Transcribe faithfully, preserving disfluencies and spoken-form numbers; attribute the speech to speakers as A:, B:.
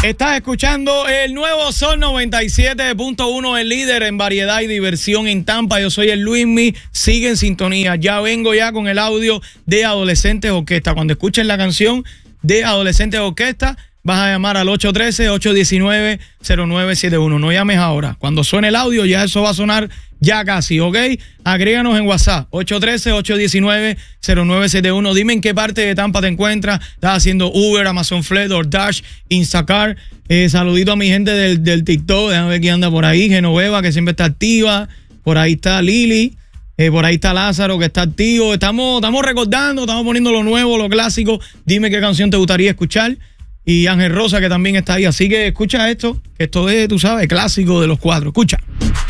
A: Estás escuchando el nuevo Sol noventa y siete punto uno, el líder en variedad y diversión en Tampa. Yo soy el Luismi, sigue en sintonía. Ya vengo ya con el audio de Adolescentes Orquesta. Cuando escuchen la canción de Adolescentes Orquesta, vas a llamar al ocho uno tres, ocho uno nueve, cero nueve siete uno. No llames ahora. Cuando suene el audio, ya eso va a sonar ya casi, ¿ok? Agréganos en WhatsApp, ocho uno tres, ocho uno nueve, cero nueve siete uno. Dime en qué parte de Tampa te encuentras. Estás haciendo Uber, Amazon Flex, DoorDash, Instacart. Eh, saludito a mi gente del, del TikTok. Déjame ver quién anda por ahí. Genoveva, que siempre está activa. Por ahí está Lili. Eh, por ahí está Lázaro, que está activo. Estamos, estamos recordando, estamos poniendo lo nuevo, lo clásico. Dime qué canción te gustaría escuchar. Y Ángel Rosa, que también está ahí. Así que escucha esto, que esto es, tú sabes, clásico de los cuatro. Escucha.